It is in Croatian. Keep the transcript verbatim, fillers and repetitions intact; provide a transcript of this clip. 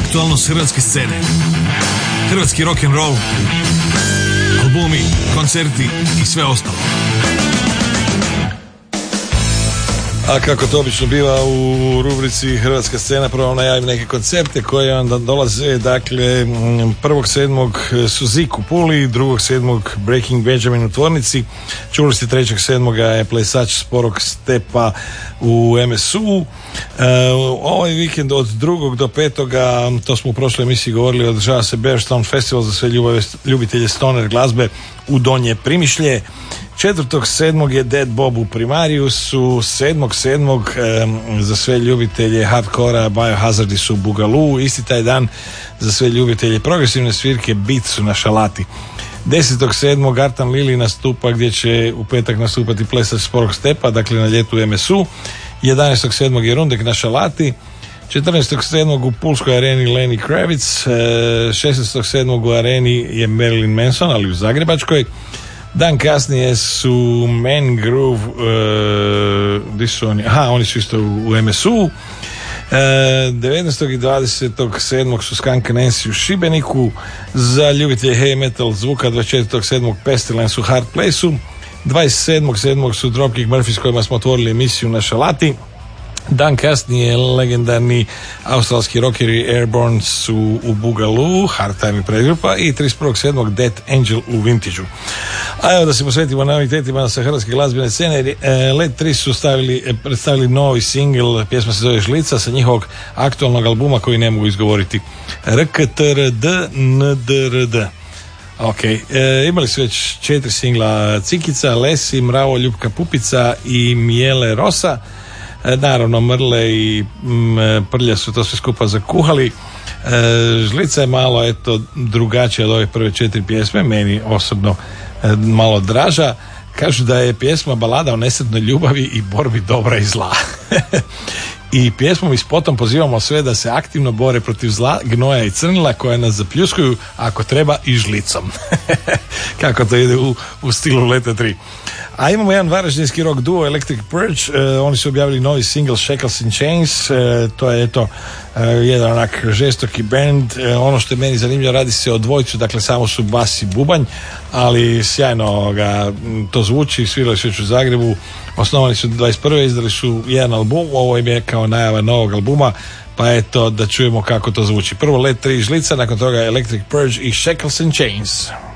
aktualnost hrvatske scene. Hrvatski rock'n'roll, albumi, koncerti i sve ostalo. A kako to obično biva u rubrici Hrvatska scena, prvo najavim neke koncerte koje onda dolaze. Dakle, prvog sedmog Suzik u Puli, drugog sedmog Breaking Benjamin u Tvornici, čuli ste trećeg sedmoga je plesač Sporog stepa u em es u. E, ovaj vikend od drugog do petoga, to smo u prošloj emisiji govorili, održava se Bearstone Festival za sve ljubave, ljubitelje stoner glazbe u Donje Primišlje. Četvrtog sedmog je Dead Bob u Primariusu, sedmog sedmog e, za sve ljubitelje hardcora Biohazardi su u Bugalu, isti taj dan za sve ljubitelje progresivne svirke Beat su na Šalati. Desetog sedmog Artan Lili nastupa gdje će u petak nastupati plesač Sporog stepa, dakle na ljetu u em es u. jedanaestog sedmog je Rundek na Šalati. četrnaestog sedmog u Pulskoj areni Lenny Kravitz, šesnaestog sedmog u areni je Marilyn Manson, ali u Zagrebačkoj. Dan kasnije su Man Groove, uh, di su oni? Aha, oni su isto u, u em es u. Uh, devetnaestog i dvadesetog sedmog su Skunk Nancy u Šibeniku. Za ljubitelje heavy metal zvuka dvadeset četvrtog sedmog Pestilence u Hard Place-u. dvadeset sedmog sedmog su Dropkick Murphys s kojima smo otvorili emisiju na Šalati. Dan kasnije legendarni australski rockeri Airborne su u Bugalu, Hard Time predgrupa, i trideset prvog sedmog Death Angel u Vintage-u. A evo da se posvetimo novitetima sa hrvatske glazbene scene. Led tri su stavili, predstavili novi singl, pjesma se zove Žlica, sa njihovog aktualnog albuma koji ne mogu izgovoriti. R K T R D N D R D. Ok, e, imali su već četiri singla: Cikica, Lesi, Mravo, Ljubka Pupica i Mijele Rosa. E, naravno Mrle i m, Prlja su to sve skupa zakuhali. E, Žlica je malo eto drugačija od ove prve četiri pjesme, meni osobno e, malo draža. Kažu da je pjesma balada o nesretnoj ljubavi i borbi dobra i zla. I pjesmom i spotom pozivamo sve da se aktivno bore protiv zla, gnoja i crnila koja nas zapljuskuju, ako treba i žlicom. Kako to ide u, u stilu Leta tri. A imamo jedan varaždinski rock duo Electric Purge, e, oni su objavili novi single Shackles and Chains, e, to je eto e, jedan onak žestoki band, e, ono što je meni zanimljivo, radi se o dvojcu, dakle samo su bas i bubanj, ali sjajno ga to zvuči, svirali su već u Zagrebu, osnovani su dvadeset prve izdali su jedan album, ovo im je kao najava novog albuma, pa eto da čujemo kako to zvuči. Prvo Led tri Žlica, nakon toga Electric Purge i Shackles and Chains.